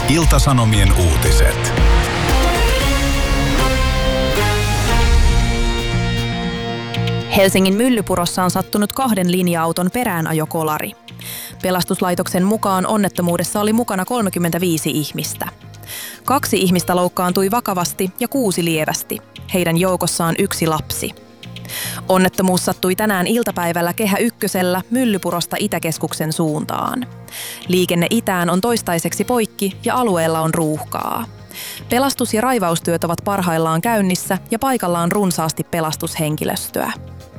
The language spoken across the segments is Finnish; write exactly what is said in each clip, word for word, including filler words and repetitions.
Ilta-Sanomien uutiset. Helsingin Myllypurossa on sattunut kahden linja-auton peräänajokolari. Pelastuslaitoksen mukaan onnettomuudessa oli mukana kolmekymmentäviisi ihmistä. Kaksi ihmistä loukkaantui vakavasti ja kuusi lievästi. Heidän joukossaan yksi lapsi. Onnettomuus sattui tänään iltapäivällä Kehä Ykkösellä Myllypurosta Itäkeskuksen suuntaan. Liikenne itään on toistaiseksi poikki ja alueella on ruuhkaa. Pelastus- ja raivaustyöt ovat parhaillaan käynnissä ja paikalla on runsaasti pelastushenkilöstöä.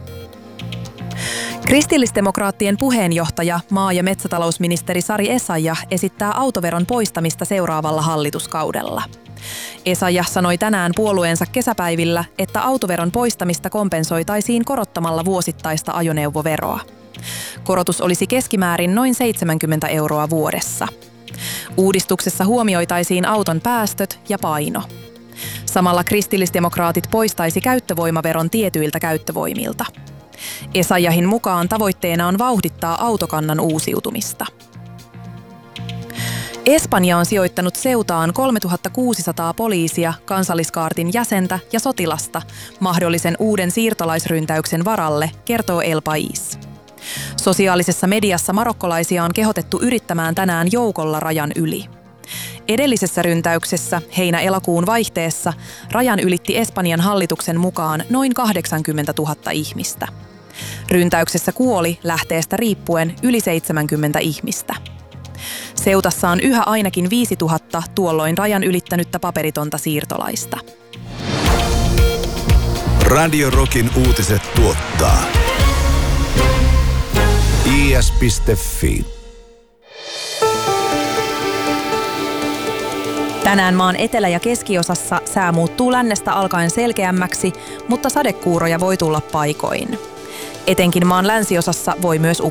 Kristillisdemokraattien puheenjohtaja, maa- ja metsätalousministeri Sari Essayah esittää autoveron poistamista seuraavalla hallituskaudella. Essayah sanoi tänään puolueensa kesäpäivillä, että autoveron poistamista kompensoitaisiin korottamalla vuosittaista ajoneuvoveroa. Korotus olisi keskimäärin noin seitsemänkymmentä euroa vuodessa. Uudistuksessa huomioitaisiin auton päästöt ja paino. Samalla kristillisdemokraatit poistaisi käyttövoimaveron tietyiltä käyttövoimilta. Essayahin mukaan tavoitteena on vauhdittaa autokannan uusiutumista. Espanja on sijoittanut Ceutaan kolmetuhattakuusisataa poliisia, kansalliskaartin jäsentä ja sotilasta mahdollisen uuden siirtolaisryntäyksen varalle, kertoo El País. Sosiaalisessa mediassa marokkolaisia on kehotettu yrittämään tänään joukolla rajan yli. Edellisessä ryntäyksessä heinä-elokuun vaihteessa rajan ylitti Espanjan hallituksen mukaan noin kahdeksankymmentätuhatta ihmistä. Ryntäyksessä kuoli lähteestä riippuen yli seitsemänkymmentä ihmistä. Ceutassa on yhä ainakin viisituhatta tuolloin rajan ylittänyttä paperitonta siirtolaista. Radio Rockin uutiset tuottaa i s piste f i. Tänään maan etelä- ja keskiosassa sää muuttuu lännestä alkaen selkeämmäksi, mutta sadekuuroja voi tulla paikoin. Etenkin maan länsiosassa voi myös